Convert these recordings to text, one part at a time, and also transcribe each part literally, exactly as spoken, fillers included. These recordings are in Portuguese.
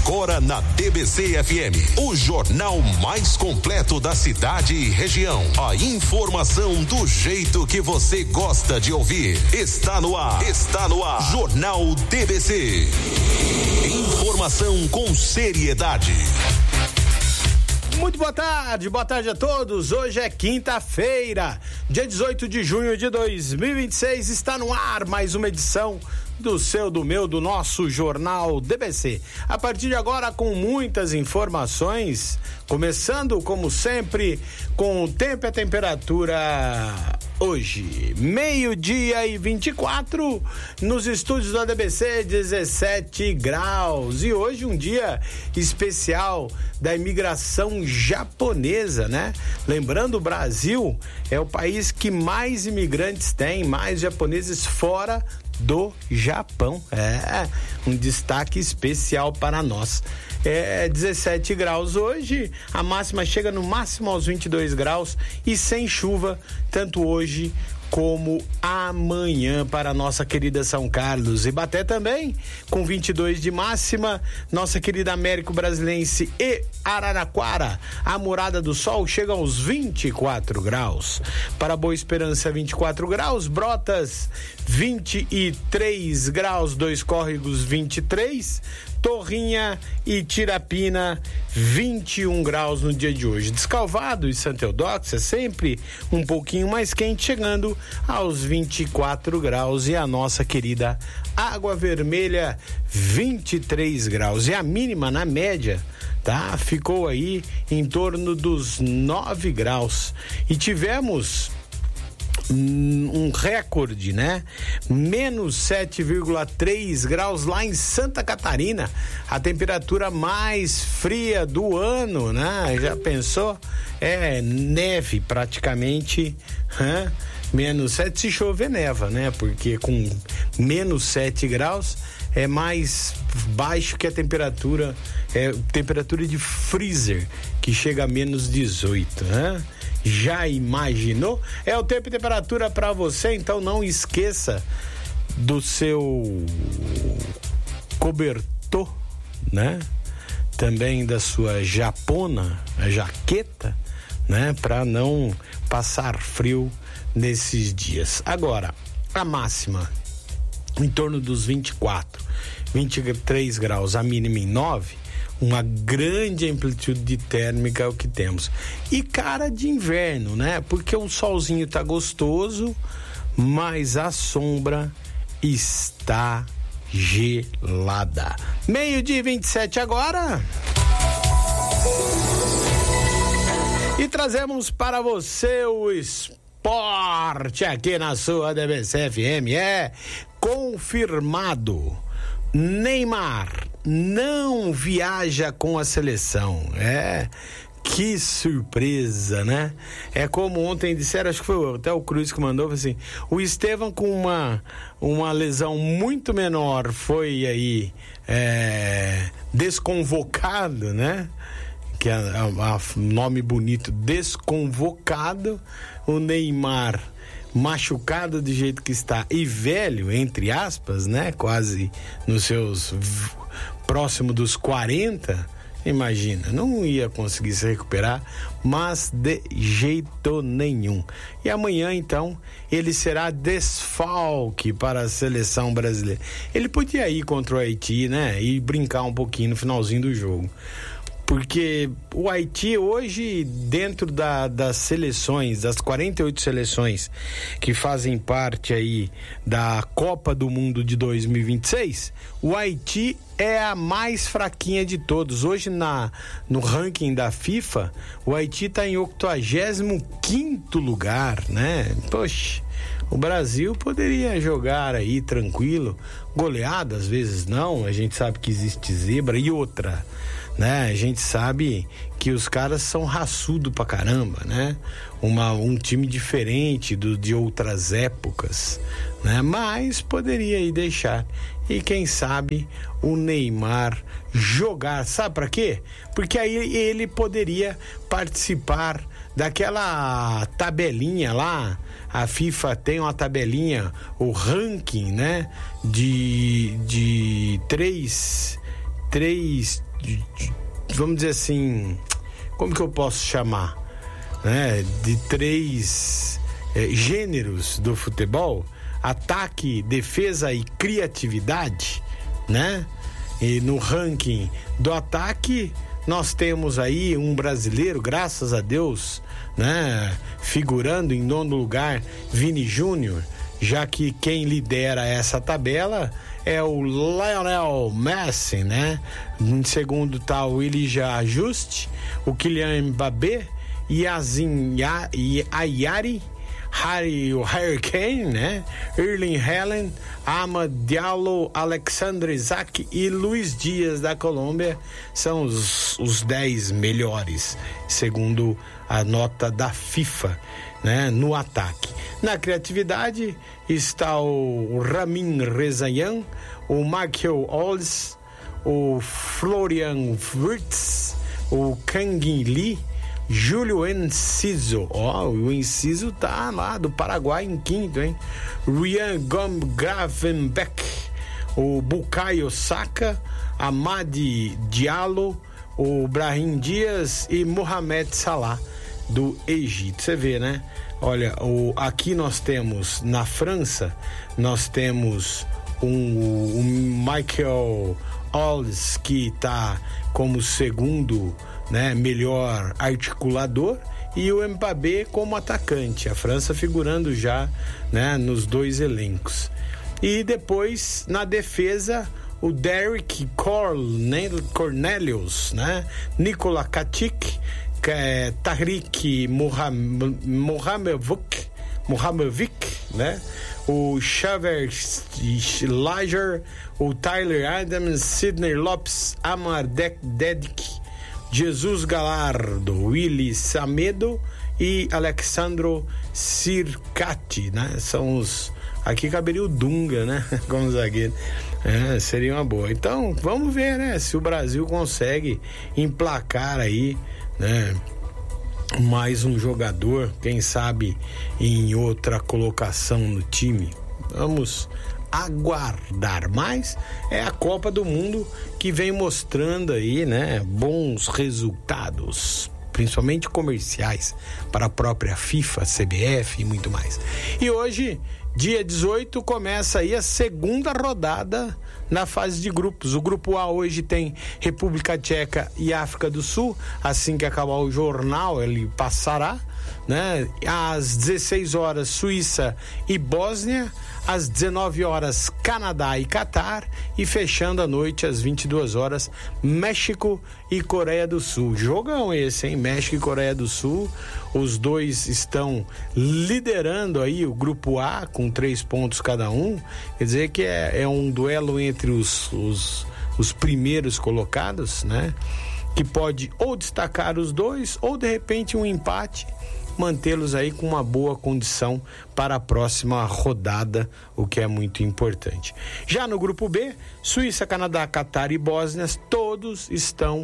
Agora na D B C F M, o jornal mais completo da cidade e região. A informação do jeito que você gosta de ouvir. Está no ar. Está no ar. Jornal D B C. Informação com seriedade. Muito boa tarde, boa tarde a todos. Hoje é quinta-feira, dia dezoito de junho de dois mil e vinte e seis. Está no ar mais uma edição do seu, do meu, do nosso Jornal D B C. A partir de agora, com muitas informações, começando, como sempre, com o tempo e a temperatura hoje, meio-dia e vinte e quatro, nos estúdios da D B C, dezessete graus. E hoje um dia especial da imigração japonesa, né? Lembrando, o Brasil é o país que mais imigrantes tem, mais japoneses fora do Japão. É um destaque especial para nós. É dezessete graus hoje, a máxima chega no máximo aos vinte e dois graus e sem chuva, tanto hoje como amanhã para nossa querida São Carlos. Ibaté também com vinte e dois de máxima, nossa querida Américo Brasilense e Araraquara, a Morada do Sol, chega aos vinte e quatro graus. Para Boa Esperança, vinte e quatro graus, Brotas vinte e três graus, Dois Córregos vinte e três, Torrinha e Tirapina vinte e um graus no dia de hoje. Descalvado e Santa Eudóxia sempre um pouquinho mais quente, chegando aos vinte e quatro graus, e a nossa querida Água Vermelha vinte e três graus. E a mínima na média, tá? Ficou aí em torno dos nove graus. E tivemos um recorde, né? Menos sete vírgula três graus lá em Santa Catarina, a temperatura mais fria do ano, né? Já pensou? É neve praticamente, hã? Menos sete, se chover neva, né? Porque com menos sete graus é mais baixo que a temperatura, é temperatura de freezer, que chega a menos dezoito, né? Já imaginou? É o tempo e temperatura para você, então não esqueça do seu cobertor, né? Também da sua japona, a jaqueta, né? Para não passar frio nesses dias. Agora, a máxima em torno dos vinte e quatro, vinte e três graus, a mínima em nove. Uma grande amplitude térmica é o que temos. E cara de inverno, né? Porque o solzinho tá gostoso, mas a sombra está gelada. Meio-dia e vinte e sete agora. E trazemos para você o esporte aqui na sua D B C F M. É confirmado. Neymar não viaja com a seleção. É, que surpresa, né? É como ontem disseram, acho que foi até o Cruz que mandou, assim, o Estevão com uma, uma lesão muito menor foi aí é, desconvocado, né? Que é o nome bonito, desconvocado. O Neymar machucado do jeito que está e velho, entre aspas, né? Quase nos seus próximo dos quarenta, imagina, não ia conseguir se recuperar, mas de jeito nenhum. E amanhã, então, ele será desfalque para a seleção brasileira. Ele podia ir contra o Haiti, né? E brincar um pouquinho no finalzinho do jogo. Porque o Haiti hoje, dentro da, das seleções, das quarenta e oito seleções que fazem parte aí da Copa do Mundo de dois mil e vinte e seis, o Haiti é a mais fraquinha de todos. Hoje na, no ranking da FIFA, o Haiti está em octogésimo quinto lugar, né? Poxa, o Brasil poderia jogar aí tranquilo, goleada às vezes não, a gente sabe que existe zebra e outra, né? A gente sabe que os caras são raçudo pra caramba, né? Uma, um time diferente do, de outras épocas, né? Mas poderia aí deixar. E quem sabe o Neymar jogar, sabe pra quê? Porque aí ele poderia participar daquela tabelinha lá. A FIFA tem uma tabelinha, o ranking, né? De, de três, três de, de, vamos dizer assim, como que eu posso chamar, né? De três é, gêneros do futebol: ataque, defesa e criatividade, né? E no ranking do ataque nós temos aí um brasileiro, graças a Deus, né? Figurando em nono lugar, Vini Júnior, já que quem lidera essa tabela é o Lionel Messi, né? Em segundo tá o Elijah Juste, o Kylian Mbappé, Yazin Ayari, Harry, o Harry Kane, né? Erling Haaland, Amad Diallo, Alexandre Isaac e Luiz Dias da Colômbia são os, os dez melhores, segundo a nota da FIFA, né? No ataque. Na criatividade está o Ramin Rezaian, o Michael Ollis, o Florian Wirtz, o Kangin Lee, Júlio Enciso, ó, oh, o Enciso tá lá do Paraguai em quinto, hein? Ryan Gravenbeck, o Bukayo Saka, Amadi Diallo, o Brahim Dias e Mohamed Salah do Egito. Você vê, né? Olha, o, aqui nós temos na França, nós temos um, um Michael Ollis, que tá como segundo, né, melhor articulador, e o Mbappé como atacante. A França figurando já, né, nos dois elencos. E depois na defesa o Derek Cornelius, né, Nikola Katic, é, Tariq Mohamedovic, Mohamedovic, né, o Xavier Lager, o Tyler Adams, Sidney Lopes, Amar Dedic, Jesus Galardo, Willy Samedo e Alexandro Circati, né? São os... Aqui caberia o Dunga, né? Como zagueiro. É, seria uma boa. Então, vamos ver, né? Se o Brasil consegue emplacar aí, né? Mais um jogador, quem sabe em outra colocação no time. Vamos aguardar, mas é a Copa do Mundo que vem mostrando aí, né, bons resultados, principalmente comerciais, para a própria FIFA, C B F e muito mais. E hoje, dia dezoito, começa aí a segunda rodada na fase de grupos. O grupo A hoje tem República Tcheca e África do Sul. Assim que acabar o jornal, ele passará, né? Às dezesseis horas, Suíça e Bósnia. Às dezenove horas, Canadá e Catar, e fechando a noite às vinte e duas horas, México e Coreia do Sul. Jogão esse, hein? México e Coreia do Sul, os dois estão liderando aí o grupo A com três pontos cada um. Quer dizer que é, é um duelo entre os, os, os primeiros colocados, né? Que pode ou destacar os dois ou de repente um empate, mantê-los aí com uma boa condição para a próxima rodada, o que é muito importante. Já no grupo B, Suíça, Canadá, Catar e Bósnia, todos estão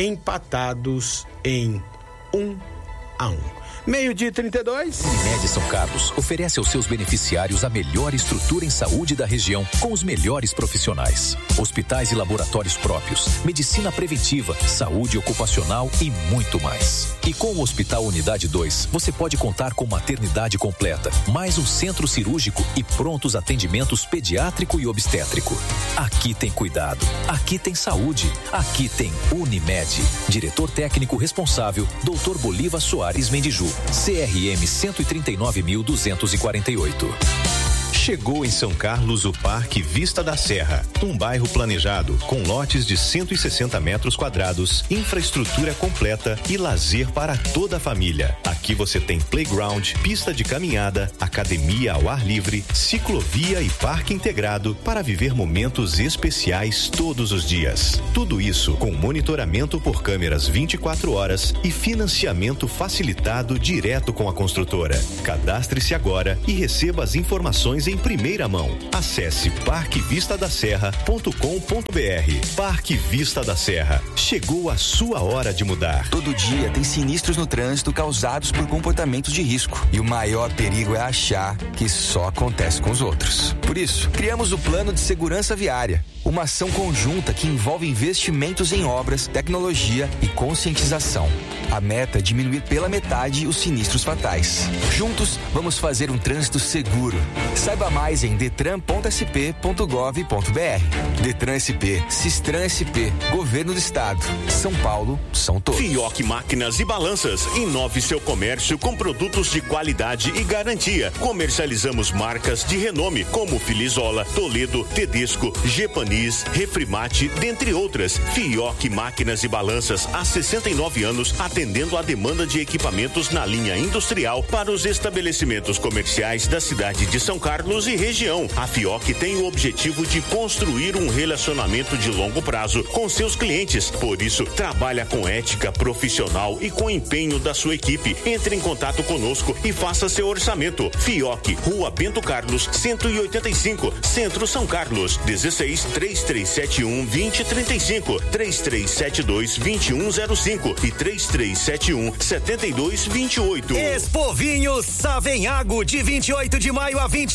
empatados em um a um. Meio-dia e trinta e dois. Unimed São Carlos oferece aos seus beneficiários a melhor estrutura em saúde da região, com os melhores profissionais. Hospitais e laboratórios próprios, medicina preventiva, saúde ocupacional e muito mais. E com o Hospital Unidade dois, você pode contar com maternidade completa, mais um centro cirúrgico e prontos atendimentos pediátrico e obstétrico. Aqui tem cuidado, aqui tem saúde, aqui tem Unimed. Diretor técnico responsável, doutor Bolívar Soares Mendiju. C R M cento e trinta e nove mil duzentos e quarenta e oito. Chegou em São Carlos o Parque Vista da Serra, um bairro planejado com lotes de cento e sessenta metros quadrados, infraestrutura completa e lazer para toda a família. Aqui você tem playground, pista de caminhada, academia ao ar livre, ciclovia e parque integrado para viver momentos especiais todos os dias. Tudo isso com monitoramento por câmeras vinte e quatro horas e financiamento facilitado direto com a construtora. Cadastre-se agora e receba as informações em em primeira mão. Acesse parque vista da serra ponto com ponto br. Parque Vista da Serra. Chegou a sua hora de mudar. Todo dia tem sinistros no trânsito causados por comportamentos de risco. E o maior perigo é achar que só acontece com os outros. Por isso, criamos o Plano de Segurança Viária, uma ação conjunta que envolve investimentos em obras, tecnologia e conscientização. A meta é diminuir pela metade os sinistros fatais. Juntos, vamos fazer um trânsito seguro. Saiba mais em detran ponto s p ponto gov ponto br. Detran S P, Sistran S P, Governo do Estado. São Paulo, são todos. Fioc Máquinas e Balanças. Inove seu comércio com produtos de qualidade e garantia. Comercializamos marcas de renome como Filizola, Toledo, Tedesco, Gepanis, Refrimate, dentre outras. Fioc Máquinas e Balanças há sessenta e nove anos, atendendo à demanda de equipamentos na linha industrial para os estabelecimentos comerciais da cidade de São Carlos e região. A Fioc tem o objetivo de construir um relacionamento de longo prazo com seus clientes. Por isso, trabalha com ética profissional e com empenho da sua equipe. Entre em contato conosco e faça seu orçamento. Fioc, Rua Bento Carlos, cento e oitenta e cinco, Centro São Carlos. dezesseis, três três sete um, dois zero três cinco, três três sete dois, dois um zero cinco e três três sete um, sete dois dois oito. Expo Vinhos Savenhago, de vinte e oito de maio a vinte